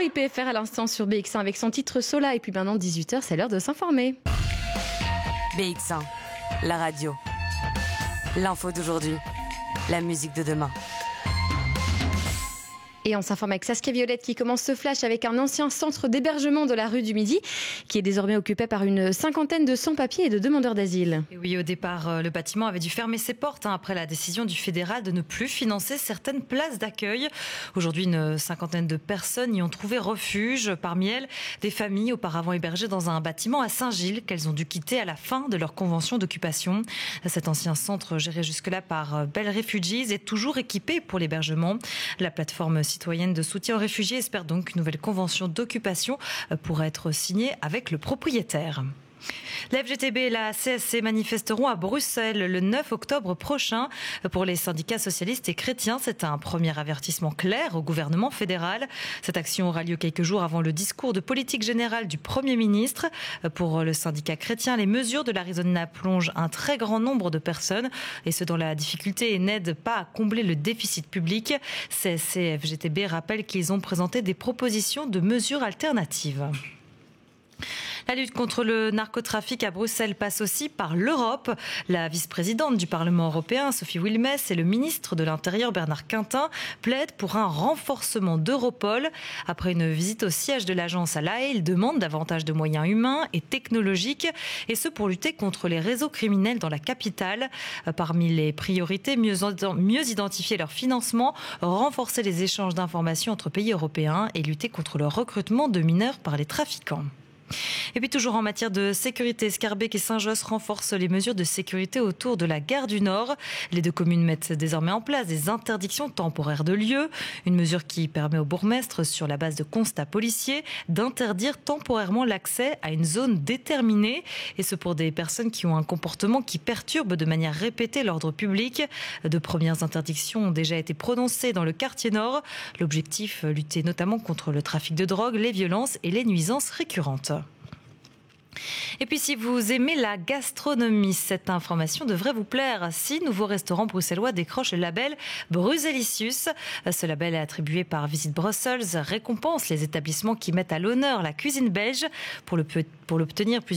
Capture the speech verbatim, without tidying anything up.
Henri P F R à l'instant sur B X un avec son titre Sola. Et puis maintenant, dix-huit heures, c'est l'heure de s'informer. B X un, la radio. L'info d'aujourd'hui, la musique de demain. Et on s'informe avec Saskia Violette qui commence ce flash avec un ancien centre d'hébergement de la rue du Midi qui est désormais occupé par une cinquantaine de sans-papiers et de demandeurs d'asile. Et oui, au départ, le bâtiment avait dû fermer ses portes hein, après la décision du fédéral de ne plus financer certaines places d'accueil. Aujourd'hui, une cinquantaine de personnes y ont trouvé refuge. Parmi elles, des familles auparavant hébergées dans un bâtiment à Saint-Gilles qu'elles ont dû quitter à la fin de leur convention d'occupation. Cet ancien centre géré jusque-là par Bell Refugees est toujours équipé pour l'hébergement. La plateforme citoyenne de soutien aux réfugiés espère donc qu'une nouvelle convention d'occupation pourra être signée avec le propriétaire. La F G T B et la C S C manifesteront à Bruxelles le neuf octobre prochain. Pour les syndicats socialistes et chrétiens, c'est un premier avertissement clair au gouvernement fédéral. Cette action aura lieu quelques jours avant le discours de politique générale du Premier ministre. Pour le syndicat chrétien, les mesures de l'Arizona plongent un très grand nombre de personnes, et ce dans la difficulté et n'aident pas à combler le déficit public. C S C et F G T B rappellent qu'ils ont présenté des propositions de mesures alternatives. La lutte contre le narcotrafic à Bruxelles passe aussi par l'Europe. La vice-présidente du Parlement européen, Sophie Wilmès, et le ministre de l'Intérieur, Bernard Quintin, plaident pour un renforcement d'Europol. Après une visite au siège de l'agence à La Haye, ils demandent davantage de moyens humains et technologiques, et ce pour lutter contre les réseaux criminels dans la capitale. Parmi les priorités, mieux, mieux identifier leur financement, renforcer les échanges d'informations entre pays européens et lutter contre le recrutement de mineurs par les trafiquants. Et puis toujours en matière de sécurité, Scarbeck et Saint-Josse renforcent les mesures de sécurité autour de la gare du Nord. Les deux communes mettent désormais en place des interdictions temporaires de lieu, une mesure qui permet au bourgmestre, sur la base de constats policiers, d'interdire temporairement l'accès à une zone déterminée, et ce pour des personnes qui ont un comportement qui perturbe de manière répétée l'ordre public. De premières interdictions ont déjà été prononcées dans le quartier Nord. L'objectif, lutter notamment contre le trafic de drogue, les violences et les nuisances récurrentes. Et puis si vous aimez la gastronomie, cette information devrait vous plaire. Six nouveaux restaurants bruxellois décrochent le label Bruxellicius. Ce label est attribué par Visit Brussels, récompense les établissements qui mettent à l'honneur la cuisine belge. Pour le, pour l'obtenir, plusieurs